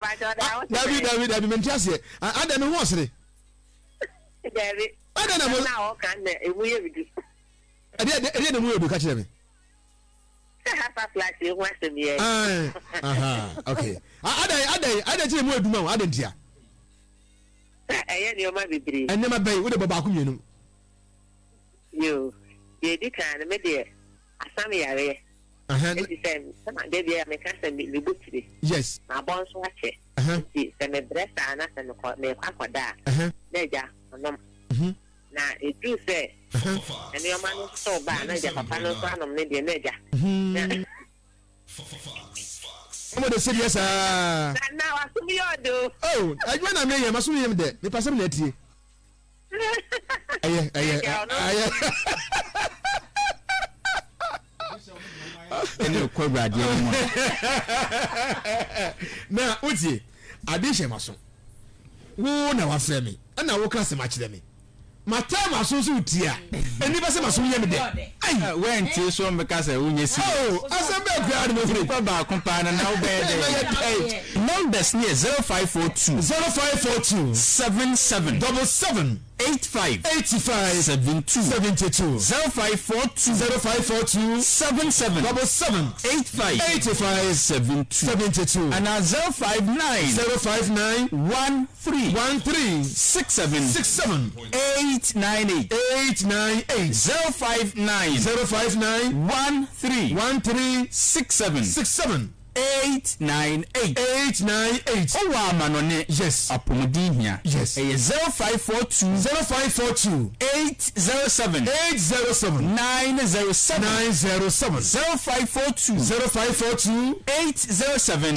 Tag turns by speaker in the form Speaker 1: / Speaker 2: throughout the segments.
Speaker 1: David mentiase ada me ho osere
Speaker 2: David
Speaker 1: ada na mo
Speaker 2: na o kan na emu ye bidi
Speaker 1: ade na mo edu ka kire me
Speaker 2: ha flash you want to be
Speaker 1: okay ada kire mo edu ma ada ntia
Speaker 2: ni o ma bibiri
Speaker 1: enne ma bai wo de baba ko mienu
Speaker 2: yo ye di kan me de asam yare eti sem sama de bia me ka sem me butiri
Speaker 1: yes
Speaker 2: na bon so ache ti se me bresa na se me kwakoda na ja onom na edu se eni o ma no so ba na ja papa no so anom ne de na ja
Speaker 1: Omo de serious
Speaker 2: na wasumi yodo
Speaker 1: oh ajwa na me ye masumi yem de me pasem na atie aye
Speaker 3: ene ko brade mu
Speaker 1: na uti ade hye maso wo na wa frɛ me na wo ka se ma kyerɛ me mata maso so utia eni ba se maso yem de
Speaker 3: ai when ti so me ka se unye si
Speaker 1: oh asembe kwa de me frɛ
Speaker 3: pa ba kompa na na wo be de numbers near 0542 77 85 72 0542 77 85 72 and 059 13 67 898 059 13 67 898 oh wa manone
Speaker 1: yes
Speaker 3: apomodi hia
Speaker 1: yes
Speaker 3: 0542 807 907 0542 807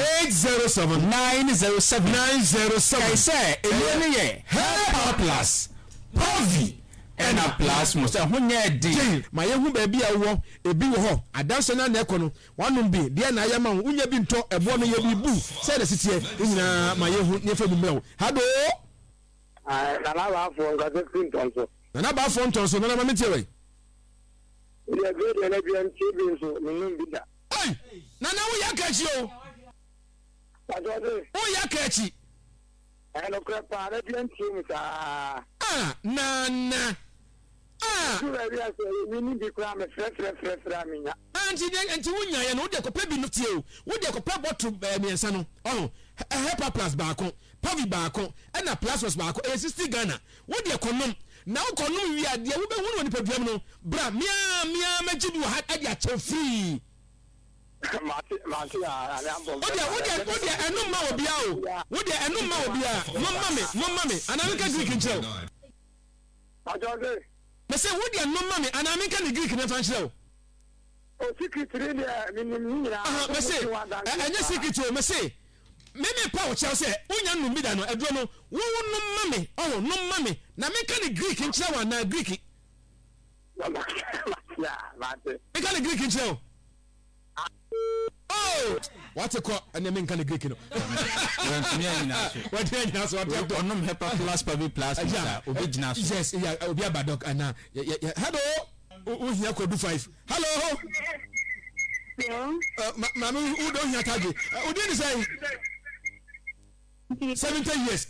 Speaker 3: 907 kai say eleni ye Help Plus Povi ena plus mo say honya di
Speaker 1: ma ye hu ba bia wo ebi wo ho adanse na na ekono wanum bi de na ayama unya bi nto ebo no ye bi bu say the city nyina ma ye hu ne fa bu mrew hado
Speaker 4: na na ba fo nga se tintonso
Speaker 1: na ba fo ntonso na ma metie we
Speaker 4: ile gbe na bi an ti bi so nnu bi da
Speaker 1: ai na wo ya kachi o
Speaker 4: adode
Speaker 1: wo ya kachi
Speaker 4: eno kra pa na bi an ti mi ta
Speaker 1: na
Speaker 4: Sura ya se mini bi kwa me fresh minya.
Speaker 1: Anti wunya ye no de ko pe bi no tie o. Wo de ko pe bottle miensa no. Oh, Help Plus baako, Povi baako, na Plus baako, 60 Ghana. Wo de ko nom. Na wo ko nom wi ade wo be hu no nipa duam no. Bra mia magidu ha ade a che free.
Speaker 4: Mati ala ambo.
Speaker 1: Wo de enum ma obia o. Wo de enum ma obia. Mama me. Anamika Greek nchel.
Speaker 4: Ajode.
Speaker 1: Me say wo de enum ma me anamika ni Greek na fan chel.
Speaker 4: O secretary dia minimum ya.
Speaker 1: Me say enye secretary me say me pa o chel say unya num bi da no edro no wo num ma me num ma me na me ka ni Greek nchel wa na Greek.
Speaker 4: Ya mate.
Speaker 1: Me ka ni Greek nchel. Oh, what a call and the men can Greek.
Speaker 3: What on Help Plus Povi Plus original.
Speaker 1: Yes, yeah, I'll be a bad dog and hello. Who here could do 5? Hello. Mamma, who don't hear Tagi? Who did say 70 years?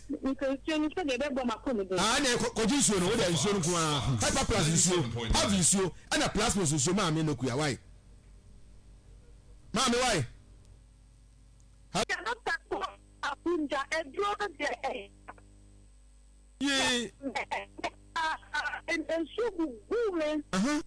Speaker 1: Cogiso, no, there is Help Plus is you, have you, and a plasma is your mammy, no, why? Mommy, why? Yeah.
Speaker 2: And so woman.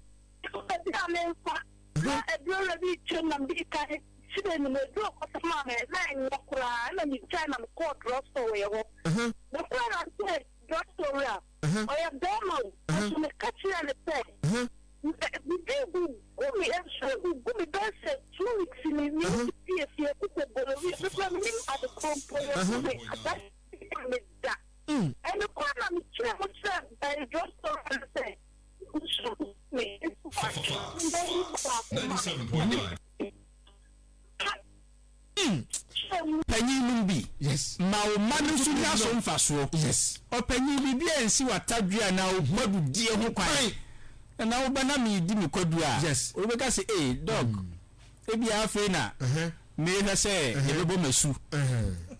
Speaker 3: Penny be
Speaker 1: yes.
Speaker 3: Now, man, so ya so mfaso.
Speaker 1: Yes.
Speaker 3: O penny bi ensi watadua na o gbadu die ho kwan. Na wo bana mi di mi kwadua.
Speaker 1: Yes.
Speaker 3: O be ka say, "Eh, dog. Ebi afa na. Me na say, e be bo masu."